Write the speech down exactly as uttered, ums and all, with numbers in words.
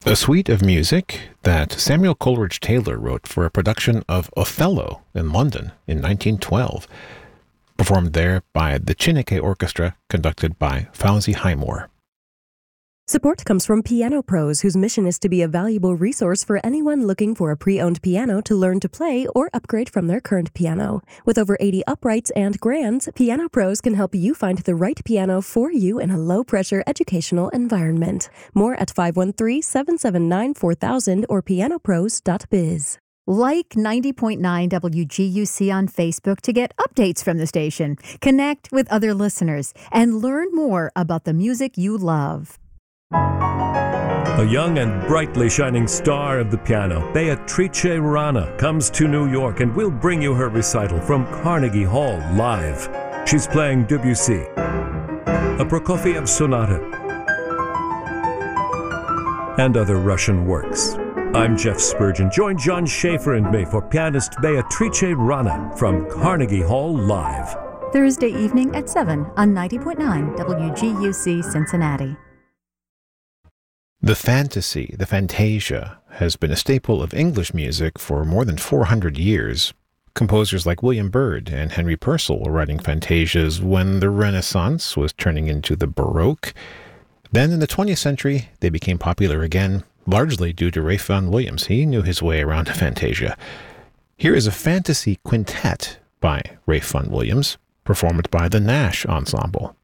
a suite of music that Samuel Coleridge Taylor wrote for a production of Othello in London in nineteen twelve, performed there by the Chineke Orchestra, conducted by Fawzi Highmore. Support comes from Piano Pros, whose mission is to be a valuable resource for anyone looking for a pre-owned piano to learn to play or upgrade from their current piano. With over eighty uprights and grands, Piano Pros can help you find the right piano for you in a low-pressure educational environment. More at five one three, seven seven nine, four thousand or piano pros dot biz. Like ninety point nine W G U C on Facebook to get updates from the station, connect with other listeners, and learn more about the music you love. A young and brightly shining star of the piano, Beatrice Rana, comes to New York and will bring you her recital from Carnegie Hall live. She's playing Debussy, a Prokofiev sonata, and other Russian works. I'm Jeff Spurgeon. Join John Schaefer and me for pianist Beatrice Rana from Carnegie Hall live. Thursday evening at seven on ninety point nine W G U C Cincinnati. The fantasy, the fantasia, has been a staple of English music for more than four hundred years. Composers like William Byrd and Henry Purcell were writing fantasias when the Renaissance was turning into the Baroque. Then in the twentieth century, they became popular again, largely due to Ralph Vaughan Williams. He knew his way around a fantasia. Here is a fantasy quintet by Ralph Vaughan Williams, performed by the Nash Ensemble.